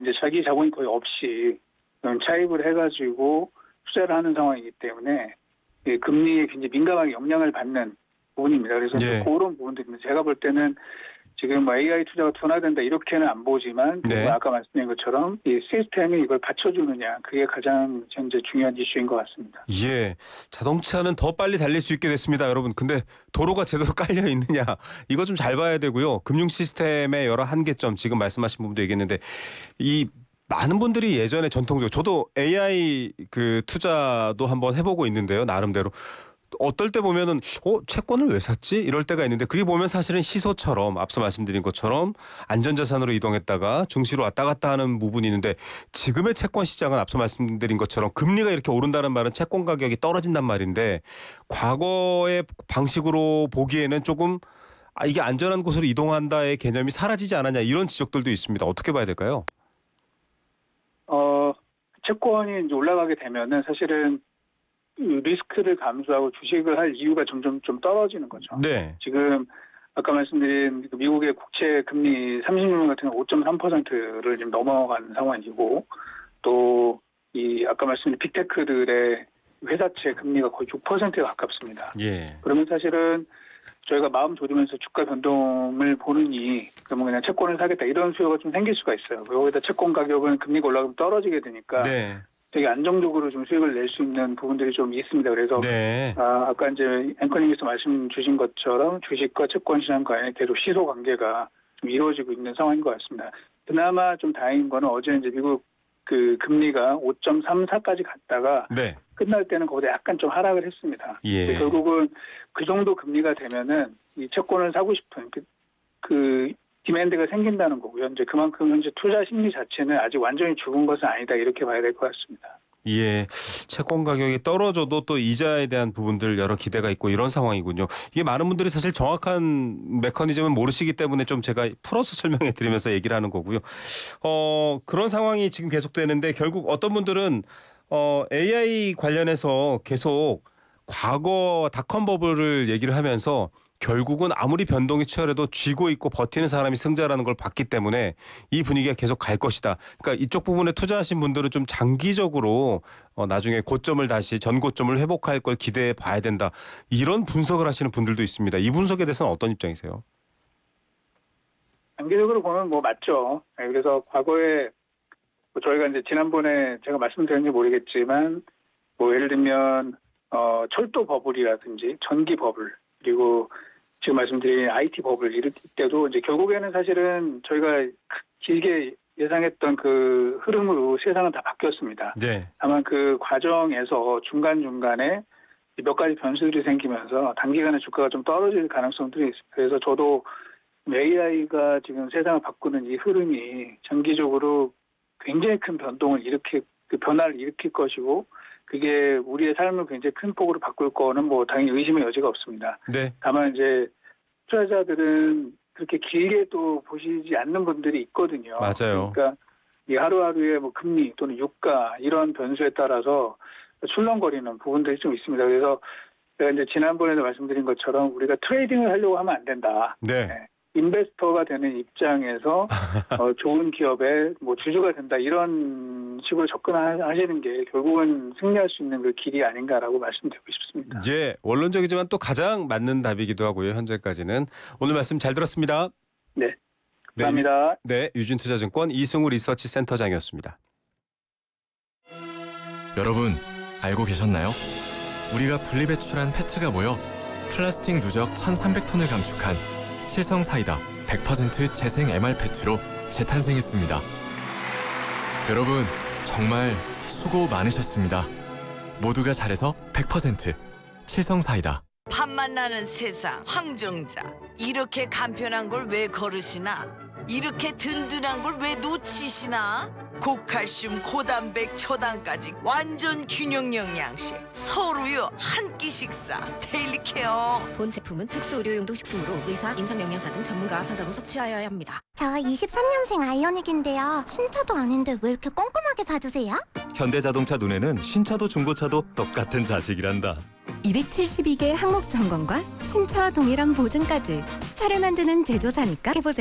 이제 자기 자본이 거의 없이 차입을 해가지고 투자를 하는 상황이기 때문에 금리에 굉장히 민감하게 영향을 받는 부분입니다. 그래서 예. 그런 부분들입니다. 제가 볼 때는 지금 AI 투자가 둔화된다 이렇게는 안 보지만 네. 아까 말씀드린 것처럼 이 시스템이 이걸 받쳐주느냐 그게 가장 현재 중요한 이슈인 것 같습니다. 예, 자동차는 더 빨리 달릴 수 있게 됐습니다, 여러분. 근데 도로가 제대로 깔려 있느냐 이거 좀 잘 봐야 되고요. 금융 시스템의 여러 한계점 지금 말씀하신 부분도 얘기했는데 이 많은 분들이 예전에 전통적으로 저도 AI 그 투자도 한번 해보고 있는데요, 나름대로. 어떨 때 보면은 채권을 왜 샀지? 이럴 때가 있는데 그게 보면 사실은 시소처럼 앞서 말씀드린 것처럼 안전자산으로 이동했다가 증시로 왔다 갔다 하는 부분이 있는데 지금의 채권 시장은 앞서 말씀드린 것처럼 금리가 이렇게 오른다는 말은 채권 가격이 떨어진단 말인데 과거의 방식으로 보기에는 조금 이게 안전한 곳으로 이동한다의 개념이 사라지지 않았냐 이런 지적들도 있습니다. 어떻게 봐야 될까요? 채권이 이제 올라가게 되면은 사실은 리스크를 감수하고 주식을 할 이유가 점점 좀 떨어지는 거죠. 네. 지금 아까 말씀드린 미국의 국채 금리 30년 같은 경우 5.3%를 지금 넘어간 상황이고 또 이 아까 말씀드린 빅테크들의 회사채 금리가 거의 6%에 가깝습니다. 예. 그러면 사실은 저희가 마음 졸이면서 주가 변동을 보느니 그러면 그냥 채권을 사겠다 이런 수요가 좀 생길 수가 있어요. 여기다 채권 가격은 금리가 올라가면 떨어지게 되니까 네. 되게 안정적으로 좀 수익을 낼 수 있는 부분들이 좀 있습니다. 그래서 네. 아까 이제 앵커님께서 말씀 주신 것처럼 주식과 채권 시장 간에 계속 시소 관계가 좀 이루어지고 있는 상황인 것 같습니다. 그나마 좀 다행인 거는 어제 이제 미국 그 금리가 5.34까지 갔다가 네. 끝날 때는 거기서 약간 좀 하락을 했습니다. 예. 결국은 그 정도 금리가 되면은 이 채권을 사고 싶은 그 디맨드가 생긴다는 거고요. 이제 그만큼 현재 투자 심리 자체는 아직 완전히 죽은 것은 아니다 이렇게 봐야 될 것 같습니다. 예, 채권 가격이 떨어져도 또 이자에 대한 부분들 여러 기대가 있고 이런 상황이군요. 이게 많은 분들이 사실 정확한 메커니즘을 모르시기 때문에 좀 제가 풀어서 설명해 드리면서 얘기를 하는 거고요. 그런 상황이 지금 계속되는데 결국 어떤 분들은 AI 관련해서 계속 과거 닷컴 버블을 얘기를 하면서 결국은 아무리 변동이 치열해도 쥐고 있고 버티는 사람이 승자라는 걸 봤기 때문에 이 분위기가 계속 갈 것이다. 그러니까 이쪽 부분에 투자하신 분들은 좀 장기적으로 나중에 고점을 다시 전고점을 회복할 걸 기대해 봐야 된다. 이런 분석을 하시는 분들도 있습니다. 이 분석에 대해서는 어떤 입장이세요? 장기적으로 보면 뭐 맞죠. 그래서 과거에 저희가 이제 지난번에 제가 말씀드렸는지 모르겠지만 뭐 예를 들면 철도 버블이라든지 전기 버블 그리고 지금 말씀드린 IT 버블 이럴 때도 이제 결국에는 사실은 저희가 길게 예상했던 그 흐름으로 세상은 다 바뀌었습니다. 네. 다만 그 과정에서 중간중간에 몇 가지 변수들이 생기면서 단기간에 주가가 좀 떨어질 가능성들이 있습니다. 그래서 저도 AI가 지금 세상을 바꾸는 이 흐름이 장기적으로 굉장히 큰 변동을 그 변화를 일으킬 것이고 그게 우리의 삶을 굉장히 큰 폭으로 바꿀 거는 뭐 당연히 의심의 여지가 없습니다. 네. 다만 이제 투자자들은 그렇게 길게 또 보시지 않는 분들이 있거든요. 맞아요. 그러니까 이 하루하루의 뭐 금리 또는 유가 이런 변수에 따라서 출렁거리는 부분들이 좀 있습니다. 그래서 제가 이제 지난번에도 말씀드린 것처럼 우리가 트레이딩을 하려고 하면 안 된다. 네. 인베스터가 되는 입장에서 좋은 기업의 뭐 주주가 된다 이런 식으로 접근하시는 게 결국은 승리할 수 있는 그 길이 아닌가라고 말씀드리고 싶습니다. 이제 원론적이지만 또 가장 맞는 답이기도 하고요. 현재까지는 오늘 말씀 잘 들었습니다. 네, 감사합니다. 네, 유진투자증권 이승우 리서치 센터장이었습니다. 여러분 알고 계셨나요? 우리가 분리배출한 페트가 모여 플라스틱 누적 1,300톤을 감축한 칠성사이다 100% 재생 MR 페트로 재탄생했습니다. 여러분 정말 수고 많으셨습니다. 모두가 잘해서 100% 칠성사이다. 밥맛 나는 세상 황정자 이렇게 간편한 걸 왜 거르시나 이렇게 든든한 걸 왜 놓치시나 고칼슘 고단백 초당까지 완전 균형 영양식 서울우유 한 끼 식사 데일리 케어. 본 제품은 특수 의료용도 식품으로 의사, 임상영양사 등 전문가와 상담 후 섭취하여야 합니다. 저 23년생 아이오닉인데요. 신차도 아닌데 왜 이렇게 꼼꼼하게 봐주세요? 현대자동차 눈에는 신차도 중고차도 똑같은 자식이란다. 272개 항목 점검과 신차와 동일한 보증까지 차를 만드는 제조사니까 해보세요.